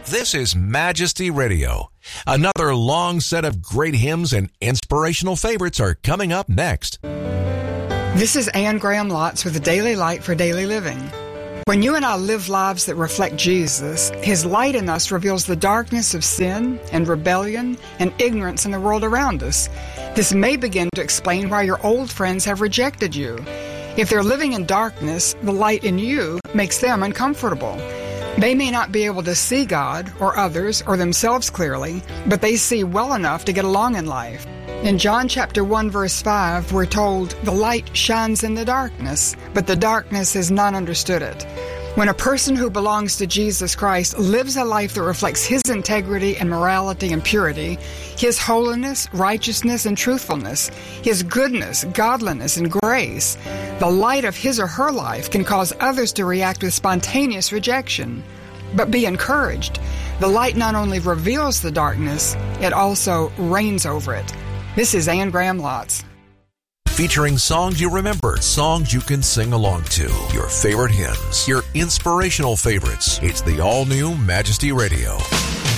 This is Majesty Radio. Another long set of great hymns and inspirational favorites are coming up next. This is Anne Graham Lotz with the Daily Light for Daily Living. When you and I live lives that reflect Jesus, His light in us reveals the darkness of sin and rebellion and ignorance in the world around us. This may begin to explain why your old friends have rejected you. If they're living in darkness, the light in you makes them uncomfortable. They may not be able to see God or others or themselves clearly, but they see well enough to get along in life. In John chapter 1 verse 5, we're told, "The light shines in the darkness, but the darkness has not understood it." When a person who belongs to Jesus Christ lives a life that reflects His integrity and morality and purity, His holiness, righteousness, and truthfulness, His goodness, godliness, and grace, the light of his or her life can cause others to react with spontaneous rejection. But be encouraged. The light not only reveals the darkness, it also reigns over it. This is Anne Graham Lotz. Featuring songs you remember, songs you can sing along to, your favorite hymns, your inspirational favorites. It's the all-new Majesty Radio.